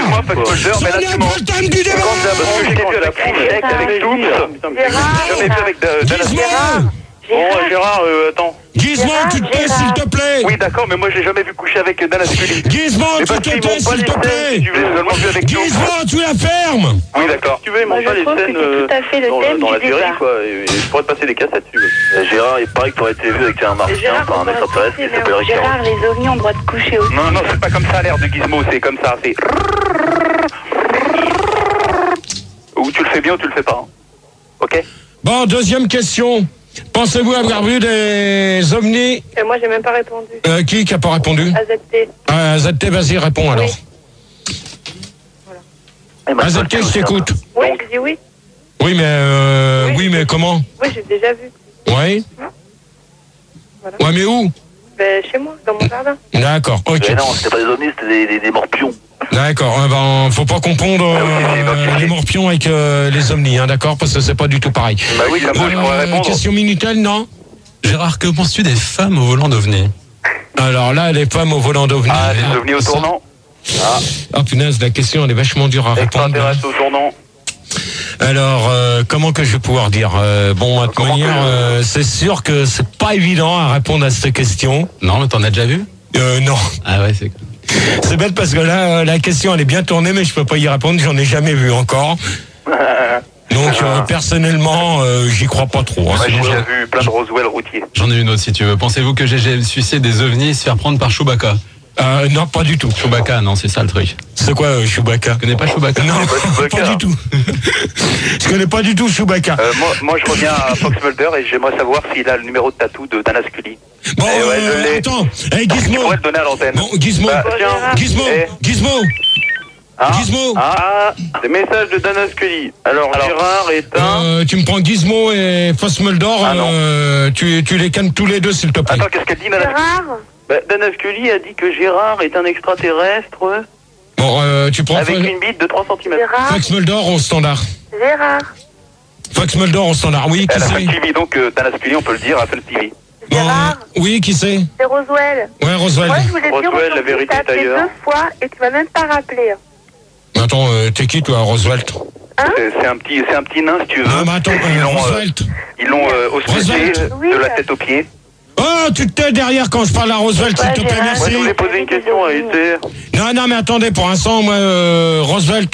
Excuse-moi, pas de Mulder, mais là tu mens. le thème du débat. Parce que je t'ai vu à la fourchette avec Dooms. J'ai jamais vu avec Dallas. Bon, Gérard, attends. Gizmo, tu te tais, s'il te plaît. Oui, d'accord, mais moi je l'ai jamais vu coucher avec Dallas Scully. Gizmo, tu te tais, s'il te plaît. Tu l'as seulement vu avec Dooms. Gizmo, tu la fermes. Oui, d'accord. Tu veux, ils m'ont pas les scènes dans la série, quoi. Et je pourrais te passer des cassettes, si tu veux. Gérard, il paraît que t'aurais été vu avec un martien, enfin un extraterrestre qui s'appelle Richard. Gérard, les ovnis ont le droit de coucher aussi. Non, non, c'est pas comme ça à l'air de Gizmo, c'est comme ça, c'est... Ou tu le fais bien ou tu le fais pas. Ok. Bon, deuxième question. Pensez-vous avoir vu des ovnis? Moi, j'ai même pas répondu. Qui a pas répondu? AZT. ZT, vas-y, réponds alors. AZT, je t'écoute. Oui, je dis oui. Oui, mais oui, mais comment? Oui, j'ai déjà vu. Oui. Voilà. Ouais, mais où? Ben, chez moi, dans mon jardin. D'accord, ok. Mais non, c'était pas des ovnis, c'était des morpions. D'accord, ben, faut pas confondre les morpions avec les ovnis, hein, d'accord? Parce que c'est pas du tout pareil. Bah oui, comme ça, je pourrais répondre. Question Minitel, non? Gérard, que penses-tu des femmes au volant d'OVNI? Alors là, les femmes au volant d'OVNI. Ah, des ovnis au tournant. Ah punaise, la question elle est vachement dure à répondre. Extraterrestre au tournant. Alors, comment que je vais pouvoir dire bon, à toute manière, c'est sûr que c'est pas évident à répondre à cette question. Non, mais t'en as déjà vu? Non. Ah ouais, c'est... C'est bête parce que là, la question elle est bien tournée, mais je peux pas y répondre, j'en ai jamais vu encore. Donc, personnellement, j'y crois pas trop. Hein. Moi, j'ai déjà vu plein de Roswell routiers. J'en ai une autre si tu veux. Pensez-vous que GG suicide des ovnis et se faire prendre par Chewbacca? Non, pas du tout. Chewbacca, non, c'est ça le truc. C'est quoi Chewbacca? Tu connais pas Chewbacca? Non, pas du tout. Je connais pas du tout Chewbacca. Moi, je reviens à Fox Mulder et j'aimerais savoir s'il a le numéro de tatou de Dana Scully. Bon, attends, hey, Gizmo. Tu pourrais le donner à l'antenne. Bon, Gizmo, Gizmo, Gizmo. Gizmo. Ah, des messages de Dana Scully. Alors Gérard est un... tu me prends Gizmo et Fox Mulder, tu les cannes tous les deux, s'il te plaît. Attends, qu'est-ce qu'elle dit, Dana Scully? Dana Scully a dit que Gérard est un extraterrestre. Bon, tu prends... Avec une bite de 3 cm. Fox Mulder au standard. Gérard. Fox Mulder au standard, oui, qui elle a c'est? fait TV, donc Dana Scully, on peut le dire, a fait le TV. Gérard. Oui, qui c'est? C'est Roswell. Ouais, Roswell. Moi, je voulais dire Roswell, la vérité t'as appelé d'ailleurs. 2 fois et tu m'as même pas rappelé. Attends, t'es qui, toi, Roswell? C'est un petit nain, si tu veux. Non, mais attends, Roswell. Ils l'ont hospitalisé de la tête aux pieds. Oh, tu te tais derrière quand je parle à Roosevelt, s'il te plaît, merci. Moi, je voulais poser une question à Esther. Non, mais attendez, pour l'instant, moi, Roosevelt,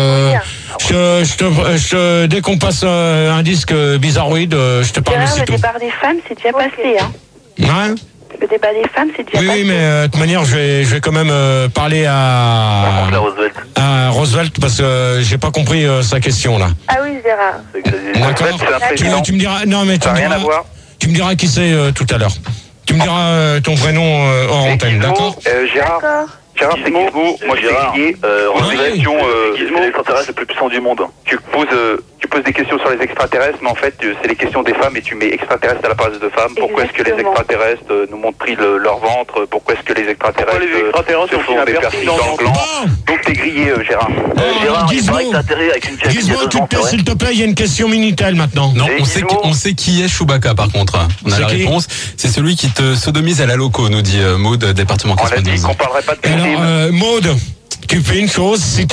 dès qu'on passe un disque bizarroïde, je te parle Gérard, aussitôt. le débat des femmes, c'est déjà passé, hein. Ouais. Le débat des femmes, c'est déjà passé. Oui, mais de toute manière, je vais quand même parler à Roosevelt parce que j'ai pas compris sa question, là. Ah oui, Gérard. D'accord. Tu me diras, non, mais tu me diras qui c'est tout à l'heure. Tu me diras ton vrai nom hors antenne, d'accord? Gérard, c'est Gizmo. Moi, je t'ai expliqué. Organisation Gizmo, l'extraterrestre le plus puissant du monde. Tu poses des questions sur les extraterrestres, mais en fait, c'est les questions des femmes et tu mets extraterrestres à la place de femmes. Pourquoi est-ce que les extraterrestres nous montrent leur ventre? Pourquoi est-ce que les extraterrestres se font des piercings dans le gland? Donc, t'es grillé, Gérard. Gérard, il paraît que t'as atterri avec une pièce. Gizmo, tu te tais, s'il te plaît, il y a une question Minitel maintenant. Non, on sait qui est Chewbacca par contre. On a la réponse. C'est celui qui te sodomise à la loco, nous dit Maud, département 92. On a dit qu'on parlerait pas de Alors, Maud, tu fais une chose, si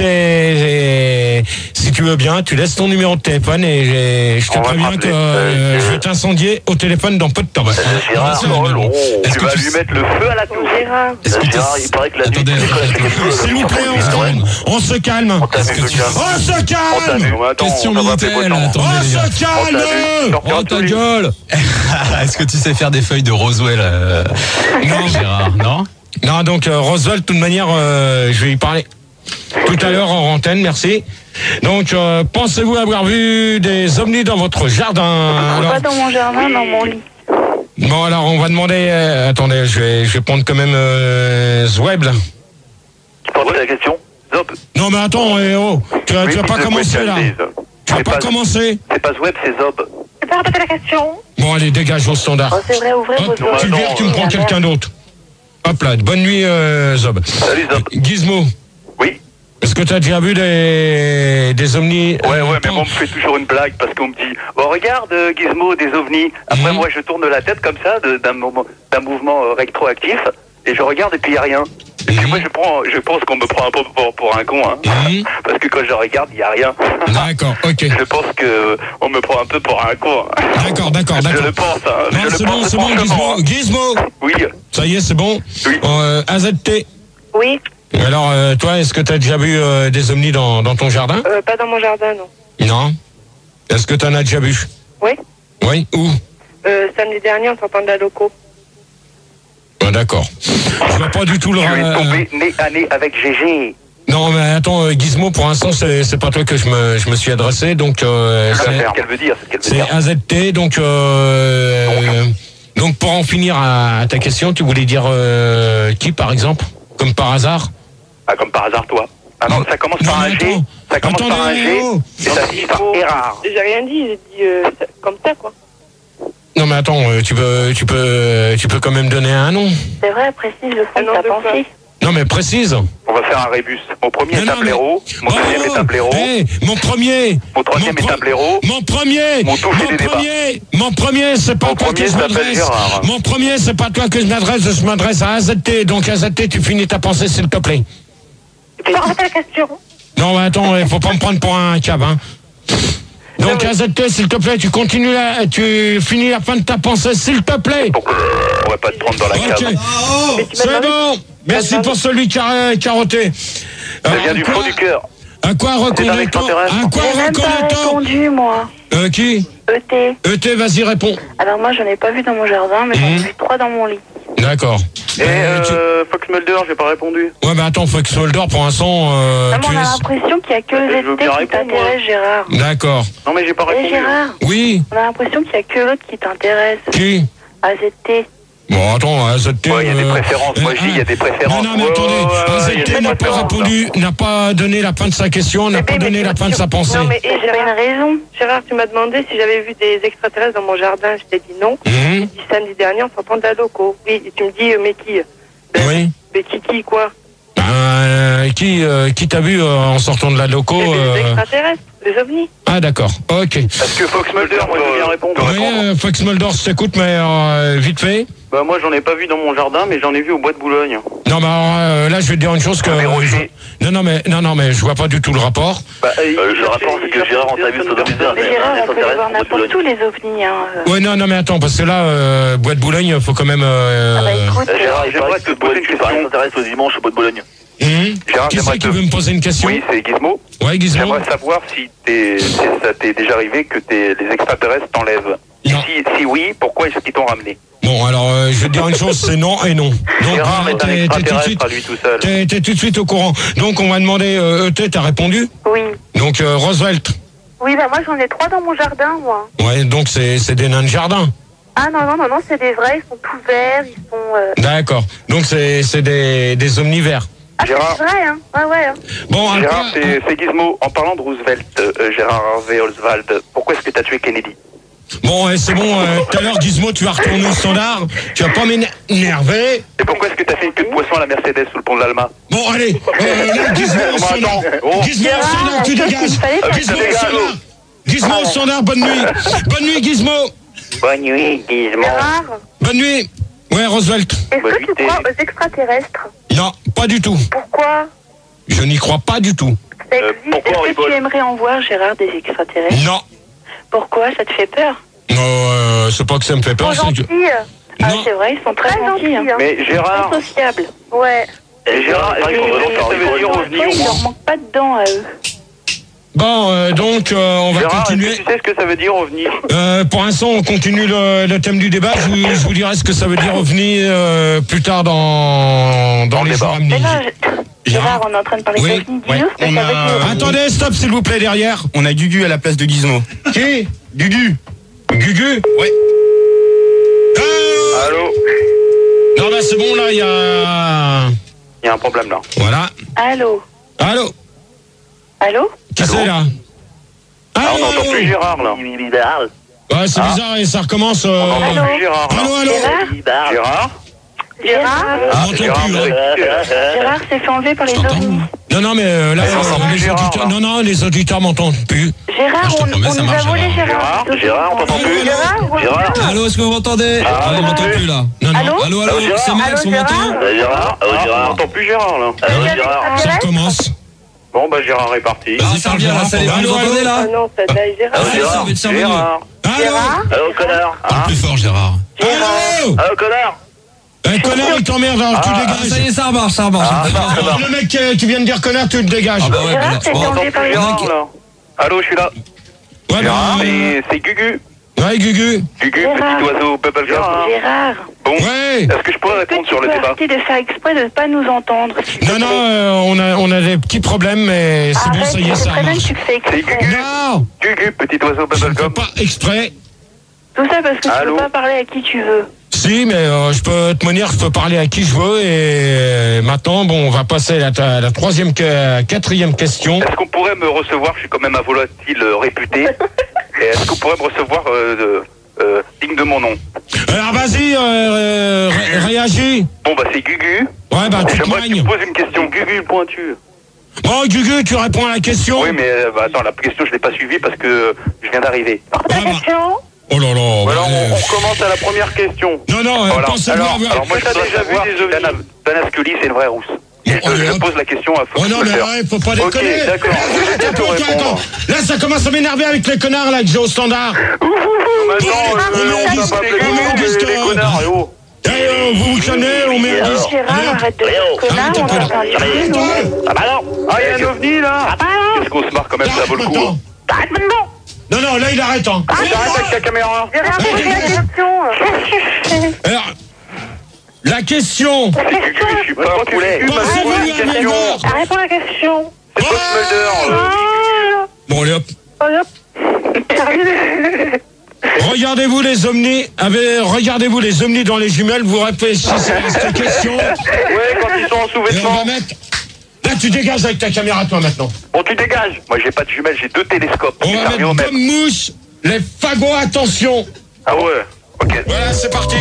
tu veux bien, tu laisses ton numéro de téléphone et je te préviens que je vais t'incendier au téléphone dans peu de temps. Gérard, tu vas lui mettre le feu à la tour. Gérard, il paraît que la nuit... S'il vous plaît, on se calme. On se calme. Question Minitel, attendez On les gars. se calme. Oh ta gueule. Est-ce que tu sais faire des feuilles de Roswell Non, Gérard, non? Non, donc Roswell, de toute manière, je vais y parler tout à l'heure en antenne, merci. Donc, pensez-vous avoir vu des ovnis dans votre jardin? Pas dans mon jardin, dans mon lit. Bon, alors, on va demander... attendez, je vais prendre quand même Zweb, là. Tu peux reposer la question? Zop. Non, mais attends, tu vas pas commencer, là. Tu vas pas commencer. C'est pas Zweb, c'est Zob. Tu peux répéter la question? Bon, allez, dégage au standard. Oh, c'est vrai, ouvrez vos Hop, tu vires, tu me prends quelqu'un d'autre. Hop là, bonne nuit, Zob. Salut, Zob. Gizmo. Oui. Est-ce que tu as déjà vu des ovnis? Ouais, mais moi, on me fait toujours une blague parce qu'on me dit « Bon, regarde, Gizmo, des ovnis. » Après, moi, je tourne la tête comme ça, d'un mouvement rétroactif, et je regarde et puis il n'y a rien. Et puis moi, je pense qu'on me prend un peu pour un con, hein. Parce que quand je regarde, il n'y a rien. D'accord, ok. Je pense qu'on me prend un peu pour un con. D'accord. Je le pense, hein. Non, c'est bon, Gizmo. Oui. Ça y est, c'est bon. Oui. AZT. Oui. Alors, toi, est-ce que tu as déjà vu des ovnis dans ton jardin? Pas dans mon jardin, non. Non. Est-ce que tu en as déjà vu? Oui. Oui, où? Samedi dernier, en sortant de la loco. Ah, d'accord. Je vois pas du tout le... Je suis tombé nez à nez avec GG. Non, mais attends, Gizmo, pour l'instant, c'est pas toi que je me suis adressé, donc... C'est ce qu'elle veut dire. C'est AZT, donc pour en finir à ta question, tu voulais dire qui, par exemple? Comme par hasard? Ah, comme par hasard, toi. Ah non, ça commence par un G. Ça commence par un G. Et ça finit par Erard. J'ai rien dit, j'ai dit comme ça, quoi. Non, mais attends, tu peux quand même donner un nom. C'est vrai, précise le fond de ta pensée. Non, mais précise. On va faire un rébus. Mon premier est un blaireau. Mon deuxième est un blaireau. Mon premier. Mon troisième est un blaireau. Mon premier. Mon premier, c'est pas toi que je m'adresse. Mon premier, c'est pas toi que je m'adresse à AZT. Donc AZT, tu finis ta pensée, s'il te plaît. Tu peux remettre la question? Non, mais attends, il faut pas me prendre pour un cave, hein. Donc AZT, s'il te plaît, tu finis la fin de ta pensée, s'il te plaît. On va pas te prendre dans la cave. C'est bon. Merci pour celui qui a carotté. Ça vient du fond du cœur. À quoi reconnaît-on? J'ai même pas répondu, moi. Qui? ET, vas-y, réponds. Alors moi, j'en ai pas vu dans mon jardin, mais j'en ai vu 3 dans mon lit. D'accord. Et Fox Mulder, j'ai pas répondu. Ouais, mais attends, Fox Mulder, pour l'instant... on a l'impression qu'il y a que le ZT qui t'intéresse, Gérard. D'accord. Non, mais j'ai pas répondu. Gérard, oui. On a l'impression qu'il y a que l'autre qui t'intéresse. Qui? AZT. Bon, attends, AZT... il y a des préférences. Moi, je dis, il y a des préférences. Non, mais attendez, AZT n'a pas répondu, n'a pas donné la fin de sa question, n'a pas donné la fin de sa pensée. Non, mais j'avais une raison. Gérard, tu m'as demandé si j'avais vu des extraterrestres dans mon jardin. Je t'ai dit non. J'ai dit samedi dernier en sortant de la loco. Oui, et tu me dis, mais qui? Oui. Mais qui, quoi? Qui t'a vu en sortant de la loco? Des extraterrestres, des ovnis. Ah, d'accord, ok. Est-ce que Fox Mulder, moi, je veux bien répondre? Oui, Fox Mulder, je t'écoute, mais vite fait. Bah, moi, j'en ai pas vu dans mon jardin, mais j'en ai vu au bois de Boulogne. Non, mais alors, là, je vais te dire une chose que... Non, mais je vois pas du tout le rapport. Le rapport, c'est que Gérard, on t'a vu sodomiser un Gérard, on peut les voir n'importe où, les ovnis, hein. Ouais, non, mais attends, parce que là, bois de Boulogne, faut quand même... écoute... Gérard, il paraît que tu te poses une question. S'intéresse au dimanche au bois de Boulogne. Gérard, qui c'est qui veut me poser une question? Oui, c'est Gizmo. Ouais, Gizmo. J'aimerais savoir si ça t'est déjà arrivé que les extraterrestres t'enlèvent. Si oui, pourquoi est-ce qu'ils t'ont ramené? Bon, alors, je vais te dire une chose, c'est non et non. Donc, Gérard est un extraterrestre à lui tout seul. T'es tout de suite au courant. Donc, on m'a demandé, t'as répondu? Oui. Donc, Roosevelt. Oui, bah moi, j'en ai 3 dans mon jardin, moi. Ouais, donc c'est des nains de jardin. Ah non, c'est des vrais, ils sont tout verts, ils sont... D'accord. Donc, c'est des omnivores. Ah, Gérard. C'est vrai, hein. Ouais. Bon, Gérard, c'est Gizmo. En parlant de Roosevelt, Gérard Harvey Oswald, pourquoi est-ce que t'as tué Kennedy? Bon, c'est bon, tout à l'heure, Gizmo, tu vas retourner au standard, tu vas pas m'énerver. Et pourquoi est-ce que t'as fait une queue de poisson à la Mercedes sous le pont de l'Alma? Bon, allez, là, Gizmo au standard. Gizmo au standard, tu dégages. Gizmo au standard. Gizmo au standard, bonne nuit. Bonne nuit, Gizmo. Bonne nuit, Gizmo. Gérard, Bonne nuit. Ouais, Roosevelt. est-ce que tu crois aux extraterrestres? Non, pas du tout. Pourquoi? Je n'y crois pas du tout. Ça existe. Est-ce que tu aimerais en voir, Gérard, des extraterrestres? Non. Pourquoi? Ça te fait peur? Non, c'est pas que ça me fait peur. Ils sont gentils. Ah, c'est vrai, ils sont très gentils. Hein. Mais Gérard... Très sociables. Ouais. Et Gérard, est-ce que ça veut dire ovni au Il moins? leur manque pas de dents à eux. Bon, donc, on va Gérard, continuer. est-ce que tu sais ce que ça veut dire ovni? Pour l'instant, on continue le thème du débat. Je vous dirai ce que ça veut dire ovni plus tard dans les jours à venir. Mais là, Gérard, on est en train de parler Oui, d'ovni. Dis-nous ce que ça veut dire. Attendez, stop, s'il vous plaît, derrière. On a Gugu à la place de Gizmo. Qui? Gugu. Gugu? Ouais. Allô? Non, bah c'est bon, là, il y a... Il y a un problème là. Voilà. Allô? Allô? Allô? Qui c'est, là? Ah, on n'entend plus Gérard là. Ouais, c'est bizarre, et ça recommence... On n'entend plus Gérard là. Allô? Gérard? Gérard? On m'entend plus, là. Gérard s'est fait enlever par les ovnis. Non, mais là, les auditeurs m'entendent plus. Gérard? Gérard, on nous a volé Gérard. Gérard, on t'entend plus. Gérard. Allô, est-ce que vous m'entendez? On m'entend plus là. Non, non. Allô, c'est Max, on m'entend? Gérard. On n'entend plus Gérard là. Gérard. Ça recommence. Bon bah Gérard est parti. Vas-y, ça revient là, ça vous nous entendez là? Ah non, ça daille Gérard. Gérard. Allô, connard. Parle plus fort, Gérard. Allô. Allô, connard. Connard, il t'emmerde, hein, tu dégages. Ça y est, ça marche. Le mec qui vient de dire connard, tu le dégages. Ah bah ouais, Gérard, t'es bon. tombé par le Gérard là. Allô, je suis là. Ouais, Gérard, bah, c'est Gugu. ouais, Gugu. Gugu, Gérard. petit oiseau bubblegum. Gérard. Bon, Ouais. est-ce que je pourrais répondre sur le débat? Arrêter de faire exprès de ne pas nous entendre. Non, on a des petits problèmes, mais c'est bon, ça y est, ça très bien que marche. tu le fais C'est exprès. Gugu. Non, Gugu, petit oiseau je ne fais bubblegum. pas exprès. Tout ça parce que tu Allô. peux pas parler à qui tu veux. Si, mais je peux te dire, je peux parler à qui je veux. Et maintenant, bon, on va passer à la quatrième question. Est-ce qu'on pourrait me recevoir? Je suis quand même un volatile réputé. Et est-ce qu'on pourrait me recevoir digne de mon nom? Alors vas-y, réagis. Bon bah c'est Gugu. Ouais, bah tu te J'aimerais que tu manges. me poses une question. Gugu le pointu. Bon, Gugu, tu réponds à la question. Oui mais attends, la question je l'ai pas suivie parce que je viens d'arriver. Ouais, bah, oh là là. Alors ouais. on commence à la première question. Non, Voilà. pensez-moi Alors avoir... moi j'ai déjà vu des ovnis. Dana Scully c'est une vraie rousse. Et je pose la question à Oh Fox non, mais Mulder. ouais, faut pas déconner. Ok, d'accord. Je vais bientôt répondre. Là, ça commence à m'énerver avec les connards, là, que j'ai au standard. Maintenant, on va pas appeler les connards. Oh. Vous vous connaissez, on met un disque. Gérard, arrête de dire connard, on a entendu. Ah bah non. Ah, il y a un ovni là. Qu'est-ce qu'on se marre quand même, ça vaut le coup. Non, là, il arrête, hein. J'arrête avec ta caméra. Gérard, pose la question. Alors, la question. C'est Gugu, je suis pas un poulet. Pensez-vous Une à question. avoir... Réponds à la question. C'est Fox Mulder. Bon, allez, hop. Regardez-vous les ovnis dans les jumelles, vous réfléchissez à cette question. Ouais, quand ils sont en Et on sous-vêtements. va mettre... Là, tu dégages avec ta caméra, toi, maintenant. Bon, tu dégages. Moi, j'ai pas de jumelles, j'ai 2 télescopes. On va mettre comme mouche les fagots, attention. Ah ouais. Ok. Voilà, c'est parti.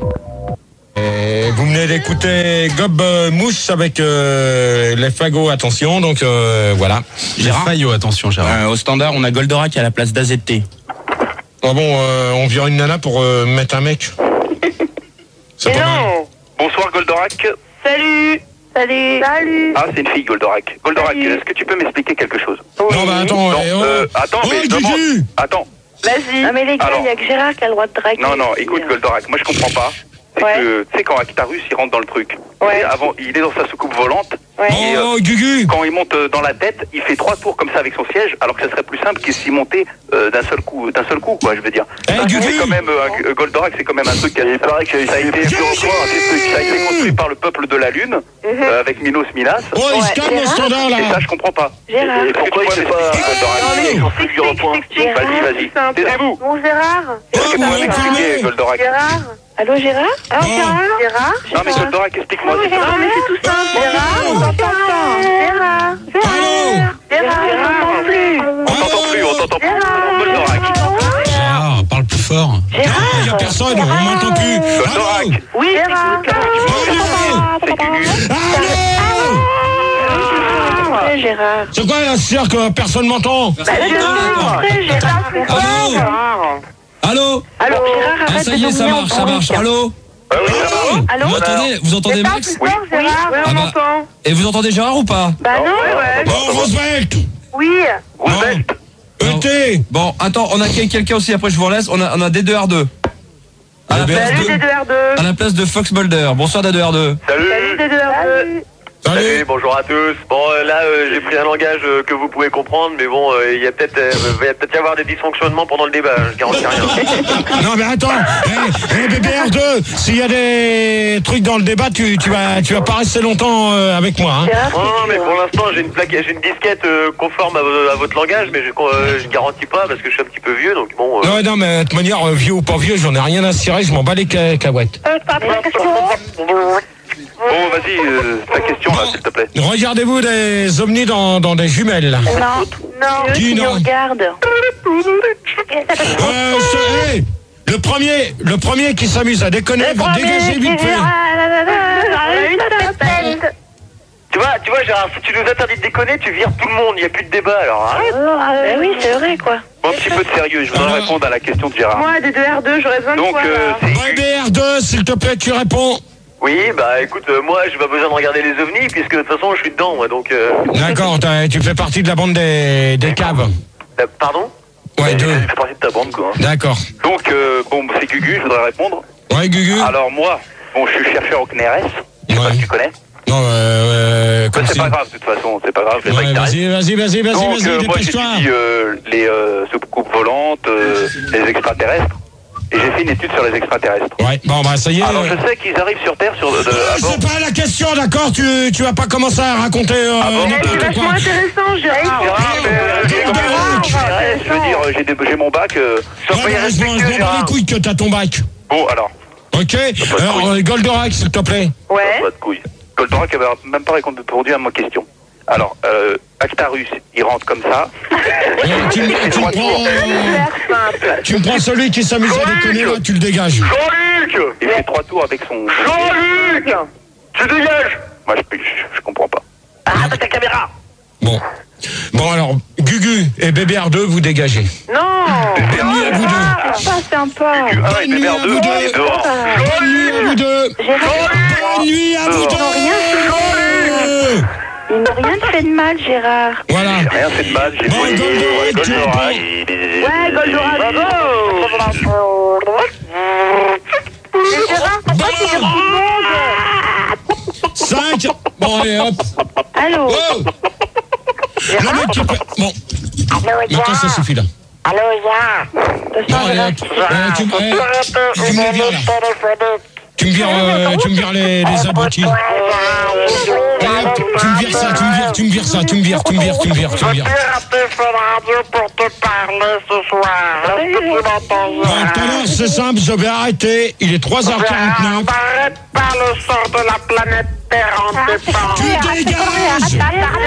Et vous venez d'écouter Gob Mouche avec les fagots, attention, donc voilà. Gérard Fayot, attention, Gérard. Au standard, on a Goldorak à la place d'AZT. Ah bon, on vire une nana pour mettre un mec. C'est pas mal. Bonsoir, Goldorak. Salut. Ah, c'est une fille, Goldorak. Goldorak, est-ce que tu peux m'expliquer quelque chose? Non, bah attends, Non, attends, mais demande. Gugu. Attends. Vas-y. Non mais les gars, Alors. il y a que Gérard qui a le droit de draguer. Non, écoute, Goldorak, moi je comprends pas. C'est que, tu sais, quand Actarus il rentre dans le truc, Ouais. et avant, il est dans sa soucoupe volante, Ouais. et Oh, Gugu. quand il monte dans la tête, il fait 3 tours comme ça avec son siège, alors que ça serait plus simple qu'il s'y montait d'un seul coup, quoi, je veux dire. Eh, Gugu. C'est quand même, Goldorak, c'est quand même un truc qui a disparu, que ça a été Gugu. ça a été construit par le peuple de la Lune, avec Minos Minas. Oh, il se calme au Gérard. standard, Et là. ça, je comprends pas. Gérard. Et pourquoi il fait pas Goldorak? Vas-y. Taisez-vous. Bon Gérard. Est-ce que tu peux m'expliquer, Goldorak? Gérard. Allô Gérard. Oh. Gérard. Non, mais Goldorak, explique-moi. s'il te plaît. Non mais c'est tout simple. Gérard, on t'entend pas. Gérard. Allô. Gérard, on t'entend plus. On t'entend plus. Goldorak. Gérard, parle plus fort. Il n'y a personne, on m'entend plus. Allô. Goldorak. Oui, Gérard. C'est Gugu. Allô. Ouais, Gérard. C'est quoi la cirque, personne m'entend? Bah, Gérard. Allô. Allô. Allô, Gérard, Ah, arrête ça de y est, ça dominer marche, en ça marche. bruit. Allô. Oui, ça va. Allô. Vous entendez Max? Oui. Gérard. Ah bah, et vous entendez Gérard ou pas? Bah non, ouais. Oh, Roosevelt. Oui. Roosevelt. ET. Bon, attends, on a quelqu'un aussi, après je vous relaisse, on a D2R2. À la place Salut de, D2R2. à la place de Fox Mulder. Bonsoir D2R2. Salut. Salut D2R2. Salut. Bonjour à tous. Bon, là, j'ai pris un langage que vous pouvez comprendre, mais bon, il y a peut-être y avoir des dysfonctionnements pendant le débat, je garantis rien. Non mais attends, BBR2, s'il y a des trucs dans le débat, tu vas pas rester longtemps avec moi. Hein. Non, mais pour l'instant, j'ai une disquette conforme à votre langage, mais je garantis pas parce que je suis un petit peu vieux, donc bon. Ouais, non mais de toute manière, vieux ou pas vieux, j'en ai rien à cirer, je m'en bats les cacahuètes. Bon, vas-y, ta question là, s'il te plaît. Regardez-vous des ovnis dans des jumelles. Non. Dis non. Regarde. Hey, le premier qui s'amuse à déconner, va dégager vite fait. Tu Tu vois, Gérard, si tu nous interdis de déconner, tu vires tout le monde, il n'y a plus de débat, alors arrête. Ben oui, c'est vrai, quoi. Bon, un petit peu de sérieux, je voudrais répondre à la question de Gérard. Moi, des 2R2, j'aurais besoin de Donc, quoi, là BR2, s'il te plaît, tu réponds. Oui, bah écoute, moi, j'ai pas besoin de regarder les ovnis, puisque de toute façon, je suis dedans, moi, donc... D'accord, tu fais partie de la bande des caves. Pardon? Ouais, Je fais partie de ta bande, quoi. D'accord. Donc, bon, c'est Gugu, je voudrais répondre. Ouais, Gugu. Alors, moi, bon, je suis chercheur au CNRS. Je sais pas si tu connais. Non, C'est pas grave, de toute façon, c'est pas grave. Ouais, vas-y, Donc, moi, dépêche-toi. j'étudie les soucoupes volantes, les extraterrestres. Et j'ai fait une étude sur les extraterrestres. Ouais, bon, bah, ça y est. Alors, je sais qu'ils arrivent sur Terre c'est pas la question, d'accord, tu vas pas commencer à raconter C'est vachement intéressant, Gérard. Je veux dire, j'ai mon bac. Je m'en bats les couilles que t'as ton bac. Bon, alors. Ok, alors Goldorak, s'il te plaît. Ouais. Pas de couilles. Goldorak avait même pas répondu à ma question. Alors, Actarus, il rentre comme ça. Tu me prends celui qui s'amuse à déconner, là, tu le dégages. Jean-Luc! Il fait 3 tours avec son... Jean-Luc! Tu dégages! Moi, je comprends pas. Arrête ta caméra! Bon, alors, Gugu et BBR2, vous dégagez. Non. Bonne nuit à vous deux. C'est pas sympa. Bonne nuit à vous deux. Bonne nuit à vous deux. Bonne nuit à vous deux. Ils n'ont rien fait de mal, Gérard. Voilà. J'ai rien fait de mal, j'ai Bon, Goldorak, tu réponds. Ouais, Goldorak, bravo. Gérard, pourquoi tu dis beaucoup de monde? 5. Bon, allez, hop. Allô. Oh. Le mec qui... Bon. Maintenant, ça suffit, là. Allô, Gérard. Bon, allez, hop. Tu me les vires, là. Tu me vires les abrutis. Allez, hop, tu me vires ça. J'ai raté Fun Radio pour te parler ce soir. Est-ce que tu m'entends? Bon, tout à l'heure, c'est simple, je vais arrêter. Il est 3h49. Arrête pas, le sort de la planète Terre en dépend. Tu dégages.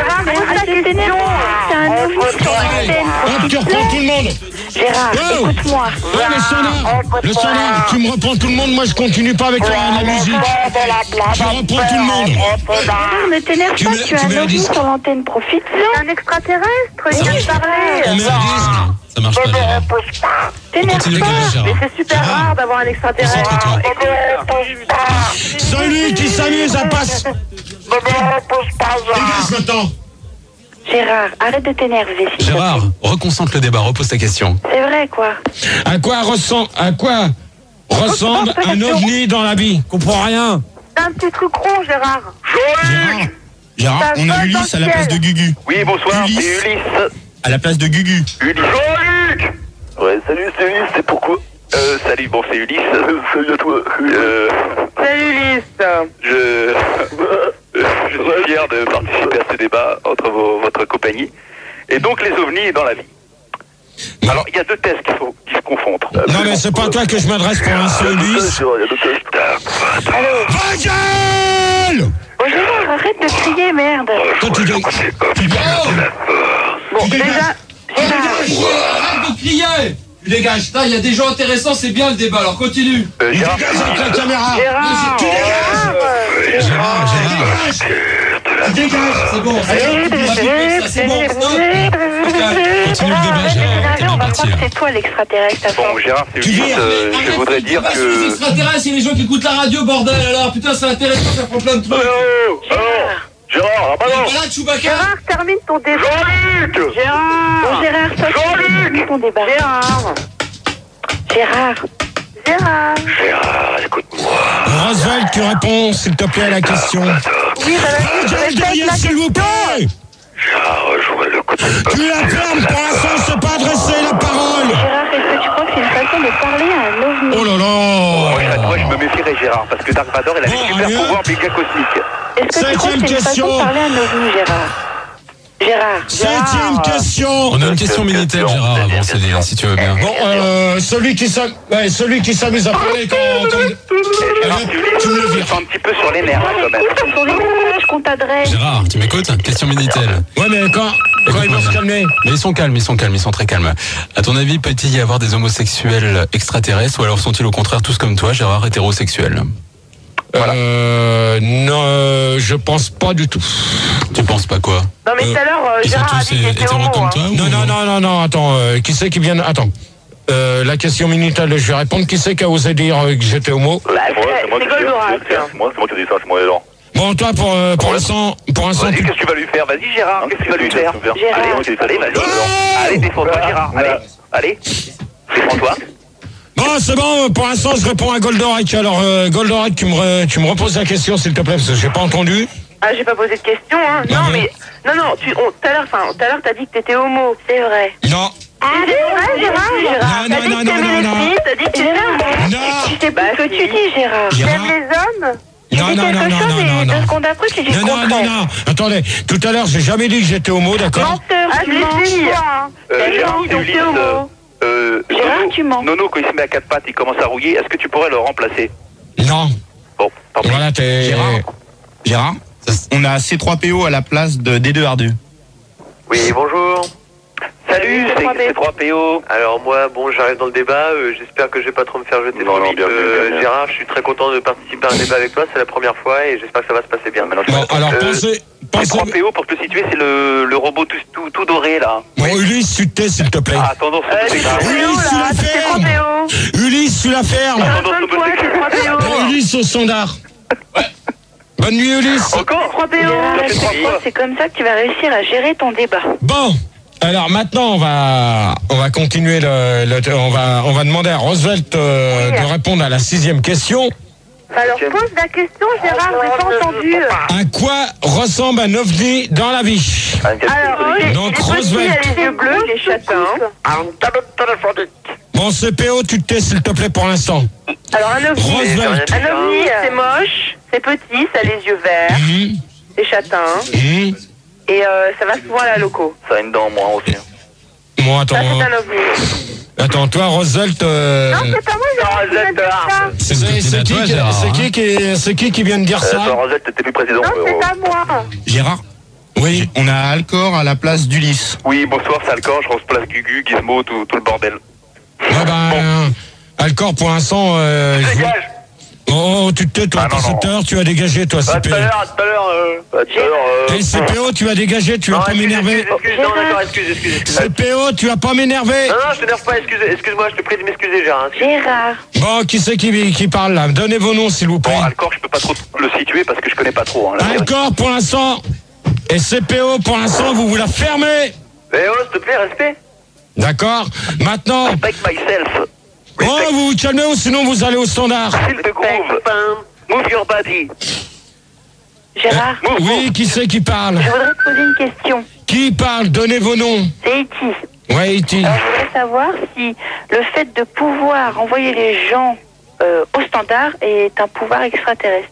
Hop, tu reprends tout le monde. Gérard, écoute-moi. Ouais, le standard, tu me reprends tout le monde, moi je continue pas avec la musique. Je reprends tout le monde. Ne t'énerve pas, tu as un ovni sur l'antenne, profite. C'est un extraterrestre, il vient de parler. On met un 10. Ça marche pas, Gérard. T'énerve pas, mais c'est super rare d'avoir un extraterrestre. Celui qui s'amuse à passer. Dégage le temps. Gérard, arrête de t'énerver. Gérard, reconcentre le débat, repose ta question. C'est vrai, quoi. À quoi ressemble un ovni dans la vie? Comprends rien. C'est un petit truc rond, Gérard. Gérard, on a Ulysse à la place de Gugu. Oui, bonsoir, c'est Ulysse. Ulysse. À la place de Gugu. Jean-Luc! Ouais, salut, c'est Ulysse, c'est pourquoi salut, bon, c'est Ulysse. Salut à toi. Salut, Ulysse. Je suis fier de participer à ce débat entre votre compagnie. Et donc, les ovnis dans la vie. Alors, il y a deux tests qui se confondent. Non, mais c'est pas à toi que je m'adresse pour l'instant, Ulysse. Il y a deux tests. Va gueule! Oh, Gérard, arrête de crier, merde. Toi, tu dégages. Bon, déjà, Gérard. Arrête de crier! Tu dégages. Là, il y a des gens intéressants, c'est bien le débat, alors continue. Gérard, Dégage avec la caméra. Gérard. Tu dégages. Gérard. Tu dégages. C'est bon, c'est bon, stop. Continue le débat, Gérard. T'es On bien va parti. croire que c'est toi l'extraterrestre. à bon, force. Gérard, c'est Tu Ulysse. vires. Je voudrais dire que... extraterrestres, il y a les gens qui écoutent la radio, bordel, alors. Putain, c'est intéressant, ça prend plein de trucs. Gérard, ah bah non! Voilà, Chewbacca. Gérard, termine ton débat. Jean-Luc! Gérard. Bon, Gérard, toi, termine ton débat. Gérard. Gérard, écoute-moi. Roswell, tu réponds, s'il te plaît, à la question. Oui, je répète Derrière, la s'il vous question. plaît. Gérard, jouez le coup de... Tu la fermes, pour l'instant, c'est pas adressé la parole. Gérard, est-ce que tu crois que c'est une façon de parler à un ovni? Oh là là. Moi, je me méfierais, Gérard, parce que Dark Vador, il a des Bon, super allez, pouvoirs méga cosmiques. Est-ce que tu crois que c'est une Septième façon question. de parler à un ovni, Gérard? Septième question. On a une question Minitel, Gérard, avant, si tu veux bien. Bon, celui qui s'amuse à parler quand... Gérard, tu me le vires. un petit peu sur les nerfs, quand même. Sur les messages qu'on t'adresse. Gérard, tu m'écoutes? Question Minitel. Ouais, mais quand ils vont se calmer. Mais ils sont calmes, ils sont très calmes. À ton avis, peut-il y avoir des homosexuels extraterrestres ou alors sont-ils au contraire tous comme toi, Gérard, hétérosexuels? Voilà. Non, je pense pas du tout. Tu penses pas quoi? Non, mais tout à l'heure, Ils sont Gérard a tous dit qu'il était hétéros homo. comme hein. toi ou... Non, attends, qui c'est qui vient... Attends, la question minutale, je vais répondre. Qui c'est qui a osé dire que j'étais homo? Bah, c'est Goldorak. C'est moi qui dis ça, c'est moi les gens. Bon, toi, pour l'instant... Vas-y, qu'est-ce que tu vas lui faire? Vas-y, Gérard, qu'est-ce que tu vas lui faire? Allez, vas-y. Allez, défends-toi, Gérard. Allez, défends-toi. Bon, c'est bon, pour l'instant, je réponds à Goldorak. Alors, Goldorak, tu me reposes la question, s'il te plaît, parce que j'ai pas entendu. Ah, j'ai pas posé de question, hein. Non, Non, mais- mais... Non, tout à l'heure, t'as dit que t'étais homo. C'est vrai. Non. Ah, c'est vrai, Gérard. Non, T'as dit que non, t'aimais non, les non. filles, t'as dit que t'étais homo. Non. Tu sais pas ce que tu dis, Gérard. Gérard. T'aimes les hommes? Non, Tu dis non, quelque non, chose non, et non, deux non. secondes après, tu dis le Non, contraire. non. Attendez, tout à l'heure, j'ai jamais dit que j'étais homo, d'accord? Menteur, tu mens. Gérard, c'est Donc t'es Ulysse. homo. Gérard, tu mens. Nono, quand il se met à quatre pattes, il commence à rouiller. Est-ce que tu pourrais le remplacer? Non. Bon, tant pis. Voilà, t'es... Gérard, on a C3PO à la place de D2R2. Oui, bonjour. Salut, c'est 3PO. Alors moi, bon, j'arrive dans le débat, j'espère que je vais pas trop me faire jeter Non, trop non, vite. bien vu, bien. Gérard, je suis très content de participer à un débat avec toi, c'est la première fois et j'espère que ça va se passer bien. Bon, alors, pensez... 3PO, pour te situer, c'est le robot tout doré, là. Bon, Ulysse, tu te tais, s'il te plaît. Ah, tendance C'est Ulysse, tu la fermes. 3PO. Ulysse, tu la fermes. Donne-toi, c'est 3PO. Ulysse au standard. Bonne nuit, Ulysse. Encore 3PO. C'est comme ça que tu vas réussir à gérer ton débat. Bon, alors maintenant on va continuer on va demander à Roosevelt de répondre à la 6e question. Alors pose la question, Gérard, j'ai pas entendu. À quoi ressemble un ovni dans la vie? Alors, Donc, il est petit, Roosevelt. il a les yeux bleus, il est châtain. Un tableau téléphonique. Bon, CPO, tu te tais, s'il te plaît, pour l'instant. Alors un ovni, Roosevelt. c'est moche, c'est petit, ça a les yeux verts, Hum, c'est châtain, hum. et ça va souvent à la loco. Ça a une dent, moi aussi. Bon, Ça, c'est attends. un ovni. Attends, toi, Roosevelt. Non, c'est pas moi, Gérard, qui vient de dire ça. C'est qui vient de dire ça? Rosette, t'étais plus président. Non, c'est pas moi. Gérard, Oui. on a Alcor à la place d'Ulysse. Oui, bonsoir, c'est Alcor, je remplace Gugu, Gizmo, tout le bordel. Ouais, ben, Alcor, pour l'instant. Dégage. Oh, tu te tais, toi, Ah, non, non. tout à l'heure, tu as dégagé, toi, CPO. Tout à l'heure. Eh, CPO, tu as dégagé, tu vas pas m'énerver. Non, d'accord, excuse. CPO, tu vas pas m'énerver. Non, je t'énerve pas, excuse-moi, je te prie de m'excuser, Gérard. Gérard. Bon, qui c'est qui parle là? Donnez vos noms, s'il vous plaît. Bon, Alcor, je peux pas trop le situer parce que je connais pas trop. Hein, la série. Alcor, pour l'instant. Et CPO, pour l'instant, vous la fermez. Eh oh, s'il te plaît, respect. D'accord? Maintenant. Respect myself. Oh, vous vous calmez ou sinon vous allez au standard. Feel the groove. Move your body. Gérard, Oui, qui c'est qui parle? je voudrais te poser une question. Qui parle? Donnez vos noms. C'est E.T. Ouais, E.T. Alors, je voudrais savoir si le fait de pouvoir envoyer les gens au standard est un pouvoir extraterrestre.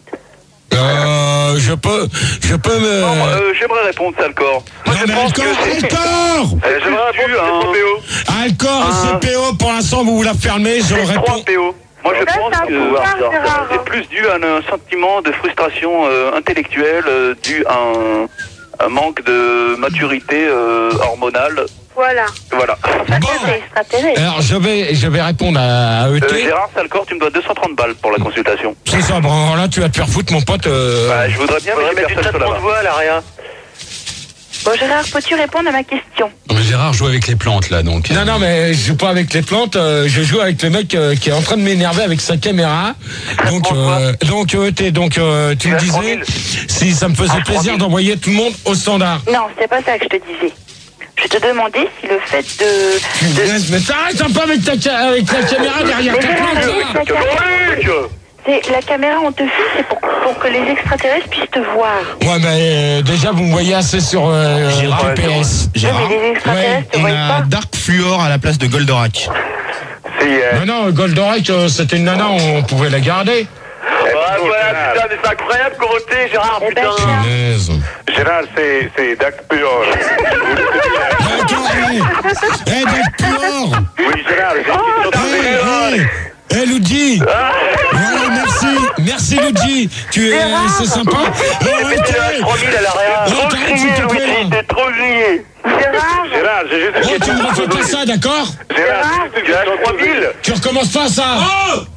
Je peux me... Non, j'aimerais répondre, c'est Alcor. Non, Moi, je mais pense que c'est... Alcor! J'aimerais répondre, c'est 3PO. Alcor et CPO, pour l'instant, vous la fermez, je C'est réponds. 3PO. Moi, je Là, pense c'est un que pouvoir, Gérard. c'est plus dû à un sentiment de frustration intellectuelle, dû à un manque de maturité hormonale. Voilà. Voilà. Ça, Bon. c'est extraterrestre. Alors, je vais répondre à ET. Gérard Salcor, tu me dois 230 balles pour la consultation. C'est ça, bon, là, tu vas te faire foutre, mon pote. Bah, je voudrais bien, mais Faudrait j'ai mettre du personne sur traitement de là-bas. voix, là, rien. Bon, Gérard, peux-tu répondre à ma question? Non, mais Gérard joue avec les plantes là, donc. Non, mais je joue pas avec les plantes, je joue avec le mec qui est en train de m'énerver avec sa caméra. Donc, ET, tu me disais si ça me faisait plaisir d'envoyer tout le monde au standard. Non, c'est pas ça que je te disais. Je te demandais si le fait de... Mais t'arrêtes un peu avec ta caméra derrière Mais ta Gérard, plante. la caméra, c'est la caméra, on te filme, c'est pour que les extraterrestres puissent te voir. Ouais, mais déjà, vous me voyez assez sur GPS. Gérard, mais les extraterrestres te on voient a pas. Dark Fluor à la place de Goldorak. Non, Goldorak, c'était une nana, on pouvait la garder. Ah, voilà, putain, mais c'est incroyable qu'on votait, Gérard, Eh ben, putain. Punaise. Gérard, c'est Dac Pure. D'accord, Dac Pure. Oui, Gérard, j'ai une Luigi. Voilà, merci Luigi. C'est sympa. Mettez la 3000 à l'arrière. t'es trop grillé. Gérard, j'ai juste une Tu question. me refais pas ça, d'accord? Gérard, j'ai juste une question. 3000. Tu recommences pas ça.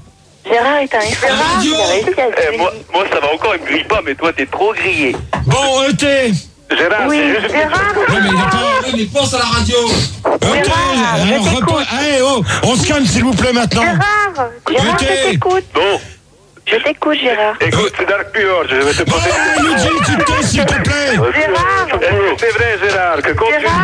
Gérard est un Gérard, il a réussi à Moi, ça va encore, il me grille pas, mais toi, t'es trop grillé. Bon, ET. Gérard, Oui, c'est juste... Gérard. Ouais, mais il a pas... Mais pense à la radio. Ok, alors allez, oh, on se calme s'il vous plaît maintenant. Gérard, je t'écoute. Bon. Je t'écoute, Gérard. Écoute, c'est Dark Pure, je vais te poser... Luigi, tu te tais s'il te plaît. Gérard. C'est vrai, Gérard, que quand tu...